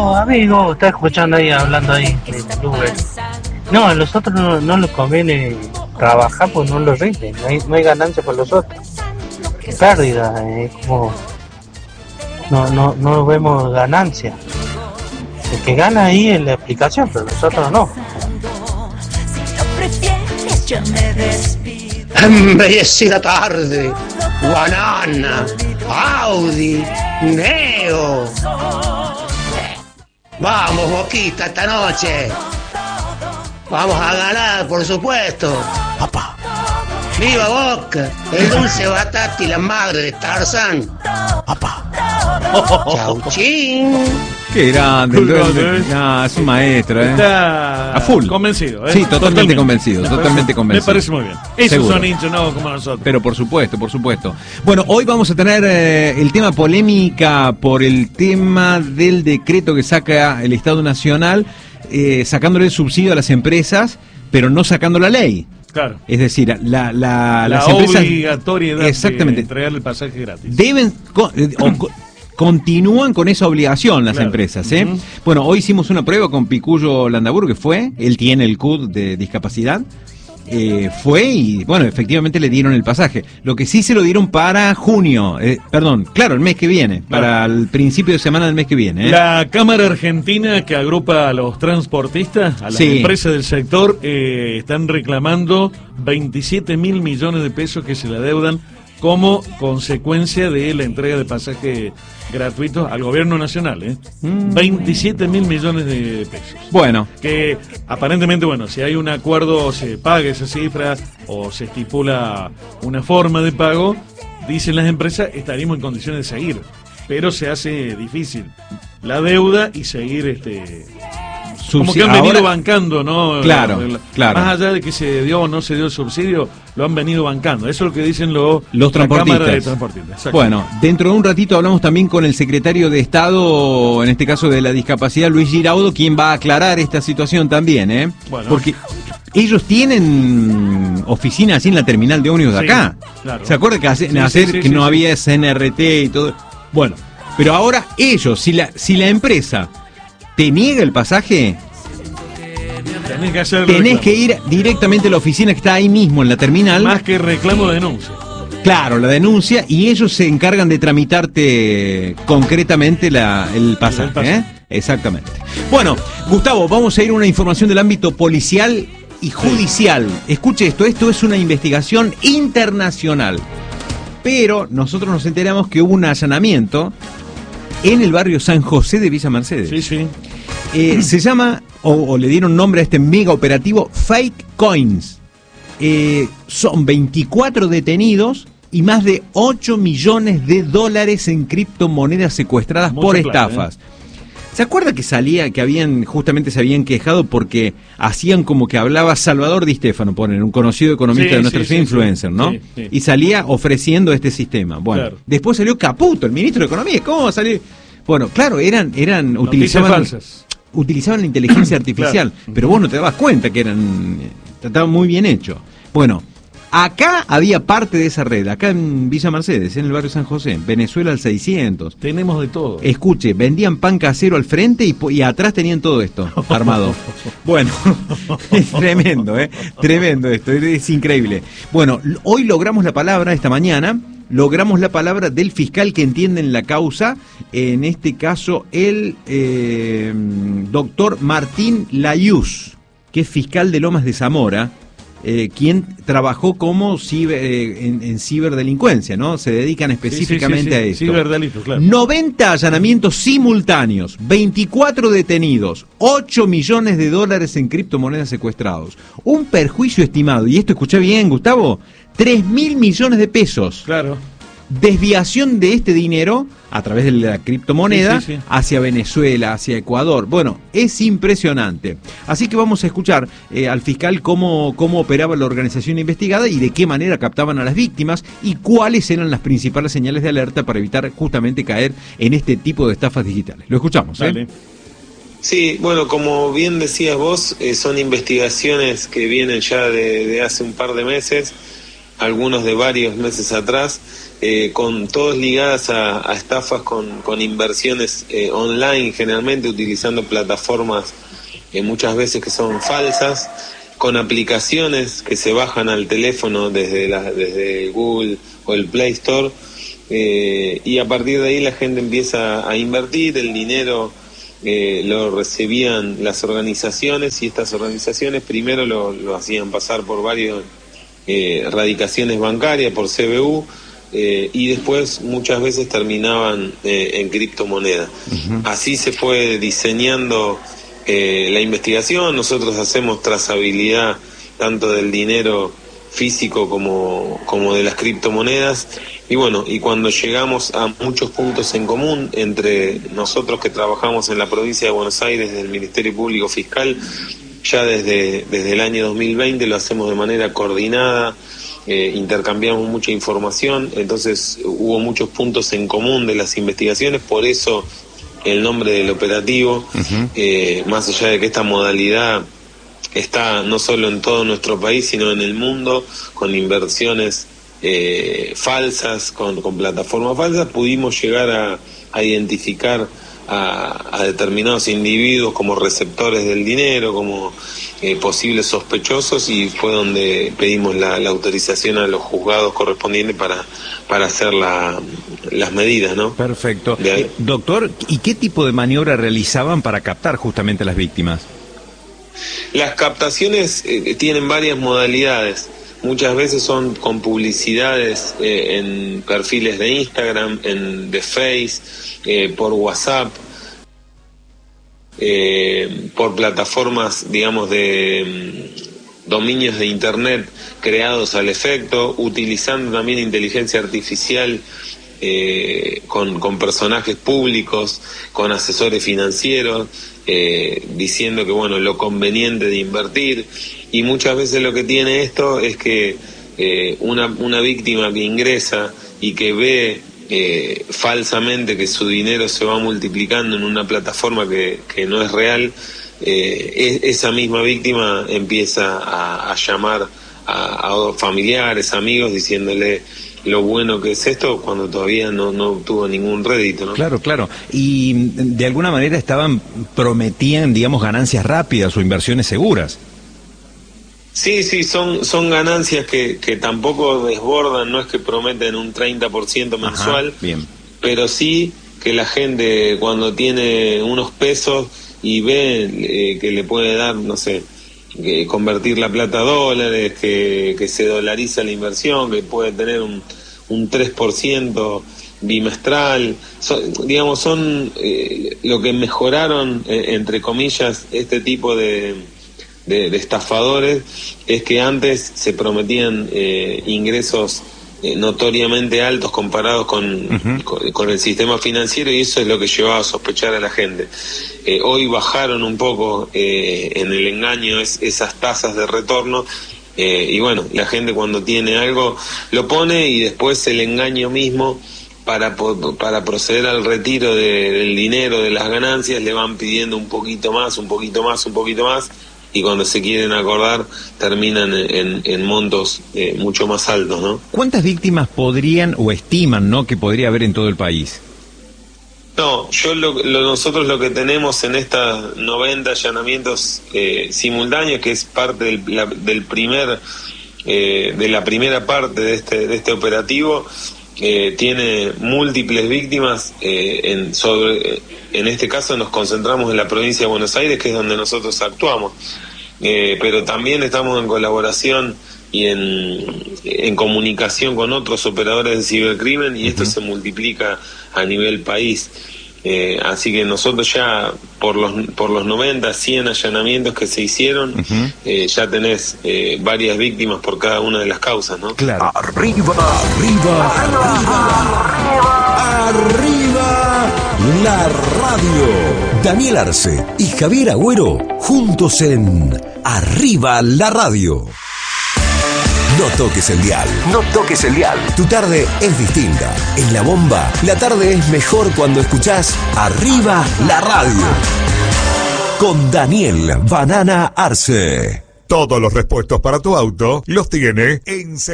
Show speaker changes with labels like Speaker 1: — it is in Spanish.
Speaker 1: amigo, está escuchando ahí, hablando ahí en Uber. No, a los otros no les conviene trabajar, pues no los rinden, no hay ganancia para los otros. Pérdida, como no vemos ganancia. El que gana ahí es la explicación, pero nosotros no.
Speaker 2: Embellecida tarde, Guanana, Audi, Neo. Vamos, Boquita, esta noche. Vamos a ganar, por supuesto. Papá. ¡Viva Boca! El dulce batata y la madre de Tarzán. Papá. Chauchín.
Speaker 3: Qué grande, es un maestro,
Speaker 4: Está
Speaker 3: a full.
Speaker 4: Convencido,
Speaker 3: Sí, totalmente convencido.
Speaker 4: Me parece muy bien. Esos
Speaker 3: Seguro.
Speaker 4: son hinchas, no como nosotros.
Speaker 3: Pero por supuesto. Bueno, hoy vamos a tener el tema polémica por el tema del decreto que saca el Estado Nacional, sacándole el subsidio a las empresas, pero no sacando la ley.
Speaker 4: Claro.
Speaker 3: Es decir,
Speaker 4: La
Speaker 3: las empresas
Speaker 4: obligatoriedad
Speaker 3: exactamente
Speaker 4: de entregarle el pasaje gratis.
Speaker 3: deben continúan con esa obligación las empresas, ¿eh?
Speaker 4: Uh-huh.
Speaker 3: Bueno, hoy hicimos una prueba con Picuyo Landaburu, que fue, él tiene el CUD de discapacidad, fue y, bueno, efectivamente le dieron el pasaje. Lo que sí se lo dieron para junio, el mes que viene, para el principio de semana del mes que viene.
Speaker 4: La Cámara Argentina, que agrupa a los transportistas, a las empresas del sector, están reclamando 27 mil millones de pesos que se le adeudan como consecuencia de la entrega de pasajes gratuitos al gobierno nacional, 27 mil millones de pesos.
Speaker 3: Bueno.
Speaker 4: Que aparentemente, si hay un acuerdo, se paga esa cifra o se estipula una forma de pago, dicen las empresas, estaríamos en condiciones de seguir. Pero se hace difícil la deuda y seguir como que han venido bancando, ¿no?
Speaker 3: Claro.
Speaker 4: Más allá de que se dio o no se dio el subsidio, lo han venido bancando. Eso es lo que dicen los
Speaker 3: transportistas. Bueno, dentro de un ratito hablamos también con el secretario de Estado, en este caso de la discapacidad, Luis Giraudo, quien va a aclarar esta situación también,
Speaker 4: Bueno.
Speaker 3: Porque ellos tienen oficinas así en la terminal de ómnibus de acá.
Speaker 4: Claro.
Speaker 3: ¿Se acuerda que no había CNRT y todo? Bueno, pero ahora ellos, si la empresa te niega el pasaje, tenés que ir directamente a la oficina que está ahí mismo en la terminal.
Speaker 4: Más que reclamo, denuncia.
Speaker 3: Claro, la denuncia, y ellos se encargan de tramitarte concretamente el pasaje. Exactamente. Bueno, Gustavo, vamos a ir a una información del ámbito policial y judicial. Escuche esto es una investigación internacional. Pero nosotros nos enteramos que hubo un allanamiento en el barrio San José de Villa Mercedes.
Speaker 4: Sí.
Speaker 3: Se llama, o le dieron nombre a este mega operativo, Fake Coins. Son 24 detenidos y más de 8 millones de dólares en criptomonedas secuestradas por estafas. ¿Se acuerda que justamente se habían quejado porque hacían como que hablaba Salvador Di Stefano, un conocido economista de nuestros influencers, ¿no?
Speaker 4: Sí.
Speaker 3: Y salía ofreciendo este sistema. Bueno, claro. Después salió Caputo, el ministro de Economía. ¿Cómo va a salir? Bueno, claro, utilizaban la inteligencia artificial, claro. Pero vos no te dabas cuenta que estaban muy bien hechos. Bueno, acá había parte de esa red, acá en Villa Mercedes, en el barrio San José, Venezuela al 600.
Speaker 4: Tenemos de todo.
Speaker 3: Escuche, vendían pan casero al frente y atrás tenían todo esto armado. Bueno, es tremendo, tremendo esto, es increíble. Bueno, hoy logramos la palabra, esta mañana, del fiscal que entiende en la causa, en este caso el doctor Martín Layuz, que es fiscal de Lomas de Zamora, quien trabajó como en ciberdelincuencia, ¿no? Se dedican específicamente a esto.
Speaker 4: Ciberdelitos, claro.
Speaker 3: 90 allanamientos simultáneos, 24 detenidos, 8 millones de dólares en criptomonedas secuestrados. Un perjuicio estimado, y esto escuché bien, Gustavo, 3.000 millones de pesos.
Speaker 4: Claro.
Speaker 3: Desviación de este dinero a través de la criptomoneda hacia Venezuela, hacia Ecuador. Bueno, es impresionante. Así que vamos a escuchar al fiscal cómo operaba la organización investigada y de qué manera captaban a las víctimas y cuáles eran las principales señales de alerta para evitar justamente caer en este tipo de estafas digitales. Lo escuchamos.
Speaker 4: Dale.
Speaker 5: Sí, bueno, como bien decías vos, son investigaciones que vienen ya de hace un par de meses. algunos de varios meses atrás, con todos ligadas a estafas con inversiones online, generalmente utilizando plataformas muchas veces que son falsas, con aplicaciones que se bajan al teléfono desde Google o el Play Store, y a partir de ahí la gente empieza a invertir, el dinero lo recibían las organizaciones, y estas organizaciones primero lo hacían pasar por varias radicaciones bancarias, por CBU, y después muchas veces terminaban en criptomonedas. Uh-huh. Así se fue diseñando la investigación. Nosotros hacemos trazabilidad tanto del dinero físico como de las criptomonedas, y bueno, y cuando llegamos a muchos puntos en común entre nosotros que trabajamos en la provincia de Buenos Aires del Ministerio Público Fiscal, ya desde el año 2020 lo hacemos de manera coordinada, intercambiamos mucha información, entonces hubo muchos puntos en común de las investigaciones, por eso el nombre del operativo. Uh-huh. Más allá de que esta modalidad está no solo en todo nuestro país, sino en el mundo, con inversiones falsas, con plataformas falsas, pudimos llegar a identificar a determinados individuos como receptores del dinero, como posibles sospechosos, y fue donde pedimos la autorización a los juzgados correspondientes para hacer las medidas, ¿no?
Speaker 3: Perfecto. Doctor, ¿y qué tipo de maniobra realizaban para captar justamente a las víctimas?
Speaker 5: Las captaciones tienen varias modalidades. Muchas veces son con publicidades en perfiles de Instagram, de Face, por WhatsApp, por plataformas, digamos, de dominios de Internet creados al efecto, utilizando también inteligencia artificial con personajes públicos, con asesores financieros, diciendo que, bueno, lo conveniente de invertir. Y muchas veces lo que tiene esto es que una víctima que ingresa y que ve falsamente que su dinero se va multiplicando en una plataforma que no es real, esa misma víctima empieza a llamar a familiares, amigos, diciéndole lo bueno que es esto, cuando todavía no obtuvo ningún rédito, ¿no?
Speaker 3: Claro, claro. Y de alguna manera prometían, digamos, ganancias rápidas o inversiones seguras.
Speaker 5: Sí, son ganancias que tampoco desbordan, no es que prometen un 30% mensual.
Speaker 3: Ajá, bien.
Speaker 5: Pero sí que la gente, cuando tiene unos pesos y ve que le puede dar, no sé, convertir la plata a dólares, que se dolariza la inversión, que puede tener un 3% bimestral, son lo que mejoraron, entre comillas, este tipo de estafadores, es que antes se prometían ingresos notoriamente altos comparados con el sistema financiero, y eso es lo que llevaba a sospechar a la gente. Hoy bajaron un poco en el engaño esas tasas de retorno, y bueno, la gente cuando tiene algo lo pone, y después el engaño mismo para proceder al retiro del dinero, de las ganancias, le van pidiendo un poquito más, y cuando se quieren acordar terminan en montos mucho más altos, ¿no?
Speaker 3: ¿Cuántas víctimas podrían o estiman, ¿no?, que podría haber en todo el país?
Speaker 5: No, nosotros lo que tenemos en estas 90 allanamientos simultáneos, que es parte de la primera parte de este operativo, tiene múltiples víctimas. En este caso nos concentramos en la provincia de Buenos Aires, que es donde nosotros actuamos, pero también estamos en colaboración y en comunicación con otros operadores de cibercrimen, y esto se multiplica a nivel país. Así que nosotros ya por los 90, 100 allanamientos que se hicieron, ya tenés varias víctimas por cada una de las causas, ¿no?
Speaker 3: Claro.
Speaker 6: Arriba la radio. Daniel Arce y Javier Agüero juntos en Arriba la radio. No toques el dial. No toques el dial. Tu tarde es distinta. En La Bomba, la tarde es mejor cuando escuchás Arriba la radio. Con Daniel Banana Arce.
Speaker 7: Todos los repuestos para tu auto los tiene en